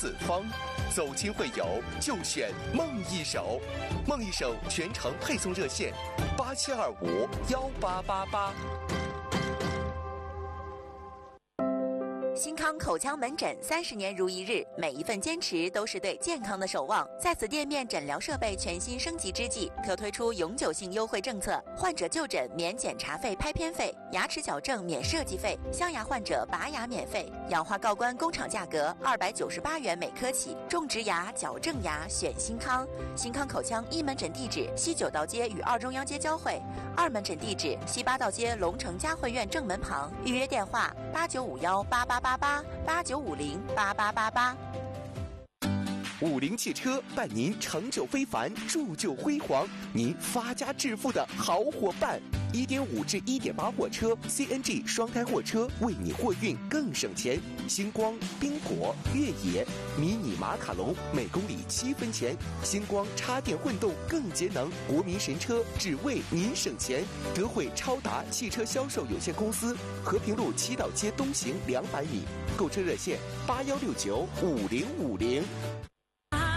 四方。走亲会友就选梦一手，梦一手全程配送热线87251888。 新康口腔门诊30年如一日，每一份坚持都是对健康的守望。在此店面诊疗设备全新升级之际，特推出永久性优惠政策：患者就诊免检查费、拍片费；牙齿矫正免设计费；镶牙患者拔牙免费；氧化锆关工厂价格298元每颗起。种植牙、矫正牙选新康。新康口腔一门诊地址西九道街与二中央街交汇，2门诊地址西八道街龙城嘉汇苑正门旁。预约电话8951888889508888。 50汽车伴您成就非凡，铸就辉煌，您发家致富的好伙伴。1.5至1.8货车 CNG 双胎货车，为你货运更省钱。星光、宾果、越野、迷你马卡龙每公里7分钱。星光插电混动更节能，国民神车，只为您省钱。德惠超达汽车销售有限公司，和平路7道街东行200米。购车热线81695050。